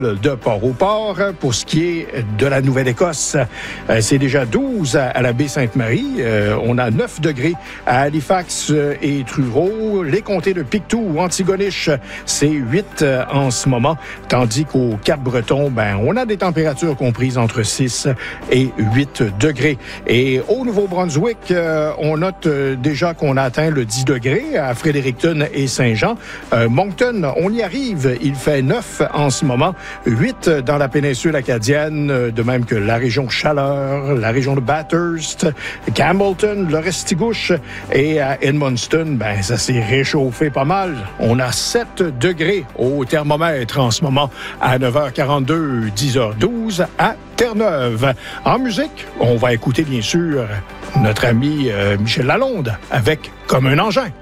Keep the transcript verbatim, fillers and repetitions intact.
de Port-au-Port. Pour ce qui est de la Nouvelle-Écosse, c'est déjà douze à la baie Sainte-Marie. On a neuf degrés à Halifax et Truro. Les comtés de Pictou, Antigonish, c'est huit en ce moment. Tandis qu'au Cap-Breton, ben, on a des températures comprises entre six et huit degrés. Et au Nouveau-Brunswick, on note déjà qu'on a atteint le dix degrés à Fredericton et Saint-Jean. Moncton, on y arrive. Il fait neuf en ce moment. huit dans la péninsule acadienne, de même que la région Chaleur, la région de Bathurst, Campbellton, le Restigouche et à Edmundston, ben ça s'est réchauffé pas mal. On a sept degrés au thermomètre en ce moment à neuf heures quarante-deux, dix heures douze à Terre-Neuve. En musique, on va écouter bien sûr notre ami euh, Michel Lalonde avec Comme un engin.